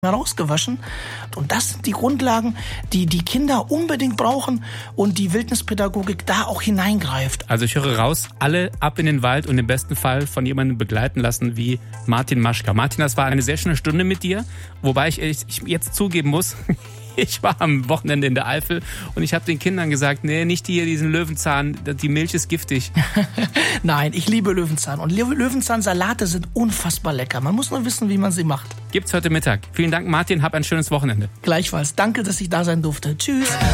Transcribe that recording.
herausgewaschen. Und das sind die Grundlagen, die die Kinder unbedingt brauchen und die Wildnispädagogik da auch hineingreift. Also ich höre raus, alle ab in den Wald und im besten Fall von jemandem begleiten lassen wie Martin Maschka. Martin, das war eine sehr schöne Stunde mit dir, wobei ich jetzt zugeben muss, ich war am Wochenende in der Eifel und ich habe den Kindern gesagt, nee, nicht hier diesen Löwenzahn, die Milch ist giftig. Nein, ich liebe Löwenzahn und Löwenzahnsalate sind unfassbar lecker. Man muss nur wissen, wie man sie macht. Gibt's heute Mittag. Vielen Dank, Martin, hab ein schönes Wochenende. Gleichfalls. Danke, dass ich da sein durfte. Tschüss.